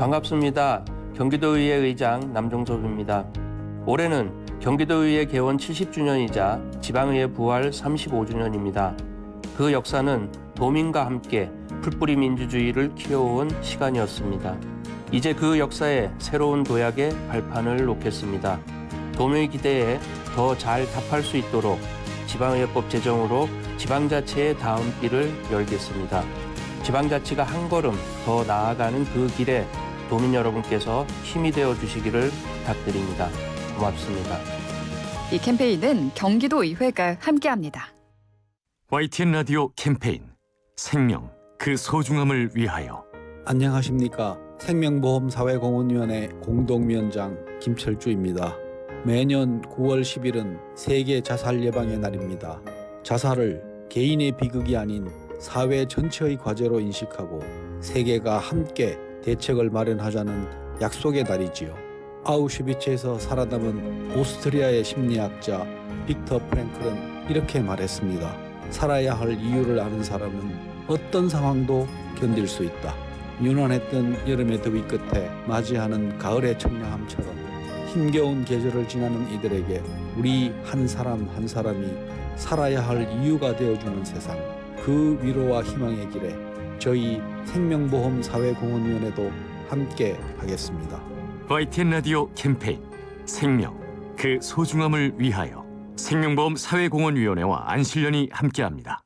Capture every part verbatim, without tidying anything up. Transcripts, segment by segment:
반갑습니다. 경기도의회 의장 남종섭입니다. 올해는 경기도의회 개원 칠십 주년이자 지방의회 부활 삼십오 주년입니다. 그 역사는 도민과 함께 풀뿌리 민주주의를 키워온 시간이었습니다. 이제 그 역사에 새로운 도약의 발판을 놓겠습니다. 도민의 기대에 더 잘 답할 수 있도록 지방의회법 제정으로 지방자치의 다음 길을 열겠습니다. 지방자치가 한 걸음 더 나아가는 그 길에 도민 여러분께서 힘이 되어 주시기를 부탁드립니다. 고맙습니다. 이 캠페인은 경기도의회가 함께합니다. 와이티엔 라디오 캠페인 생명, 그 소중함을 위하여. 안녕하십니까. 생명보험사회공헌위원회 공동위원장 김철주입니다. 매년 구월 십일은 세계 자살 예방의 날입니다. 자살을 개인의 비극이 아닌 사회 전체의 과제로 인식하고 세계가 함께 대책을 마련하자는 약속의 날이지요. 아우슈비츠에서 살아남은 오스트리아의 심리학자 빅터 프랭클은 이렇게 말했습니다. 살아야 할 이유를 아는 사람은 어떤 상황도 견딜 수 있다. 유난했던 여름의 더위 끝에 맞이하는 가을의 청량함처럼 힘겨운 계절을 지나는 이들에게 우리 한 사람 한 사람이 살아야 할 이유가 되어주는 세상, 그 위로와 희망의 길에 저희 생명보험사회공헌위원회도 함께 하겠습니다. 와이티엔 라디오 캠페인 생명, 그 소중함을 위하여. 생명보험사회공헌위원회와 안실련이 함께합니다.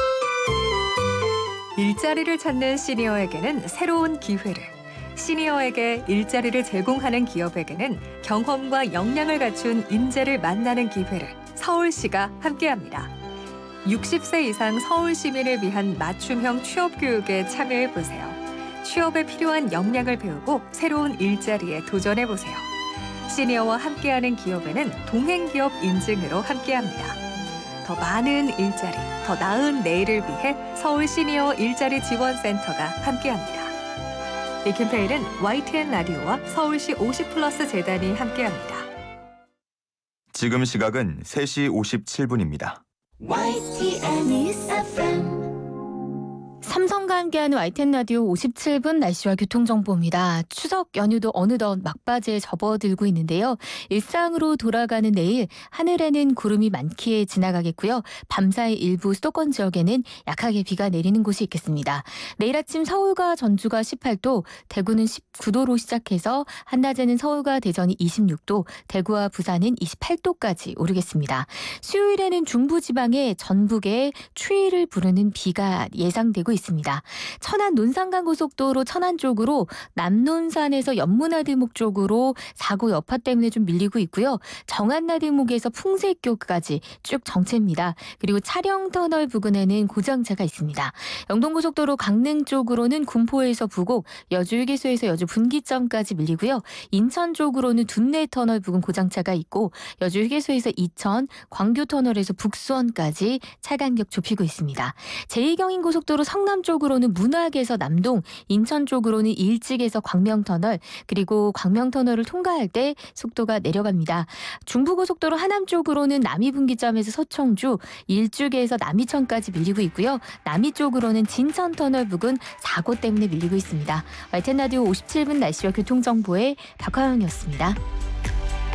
일자리를 찾는 시니어에게는 새로운 기회를, 시니어에게 일자리를 제공하는 기업에게는 경험과 역량을 갖춘 인재를 만나는 기회를 서울시가 함께합니다. 육십 세 이상 서울 시민을 위한 맞춤형 취업 교육에 참여해 보세요. 취업에 필요한 역량을 배우고 새로운 일자리에 도전해 보세요. 시니어와 함께하는 기업에는 동행기업 인증으로 함께합니다. 더 많은 일자리, 더 나은 내일을 위해 서울 시니어 일자리 지원센터가 함께합니다. 이 캠페인은 와이티엔 라디오와 서울시 오십 플러스 재단이 함께합니다. 지금 시각은 세 시 오십칠 분입니다. 와이티엔 에프엠 삼성과 함께하는 와이티엔 라디오 오십칠 분 날씨와 교통정보입니다. 추석 연휴도 어느덧 막바지에 접어들고 있는데요. 일상으로 돌아가는 내일 하늘에는 구름이 많게 지나가겠고요. 밤사이 일부 수도권 지역에는 약하게 비가 내리는 곳이 있겠습니다. 내일 아침 서울과 전주가 십팔 도, 대구는 십구 도로 시작해서 한낮에는 서울과 대전이 이십육 도, 대구와 부산은 이십팔 도까지 오르겠습니다. 수요일에는 중부지방에 전북에 추위를 부르는 비가 예상되고 있습니다. 천안 논산간 고속도로 천안 쪽으로 남논산에서 연문나들목 쪽으로 사고 여파 때문에 좀 밀리고 있고요. 정안나들목에서 풍세교까지 쭉 정체입니다. 그리고 차량터널 부근에는 고장차가 있습니다. 영동고속도로 강릉 쪽으로는 군포에서 부곡, 여주휴게소에서 여주 분기점까지 밀리고요. 인천 쪽으로는 둔내터널 부근 고장차가 있고 여주휴게소에서 이천, 광교터널에서 북수원까지 차간격 좁히고 있습니다. 제이 경인고속도로 성남 쪽으로는 문학에서 남동, 인천 쪽으로는 일찍에서 광명터널, 그리고 광명터널을 통과할 때 속도가 내려갑니다. 중부고속도로 하남 쪽으로는 남이분기점에서 서청주, 일죽에서 남이천까지 밀리고 있고요. 남이 쪽으로는 진천터널 부근 사고 때문에 밀리고 있습니다. 와이티엔 라디오 오십칠 분 날씨와 교통정보의 박화영이었습니다.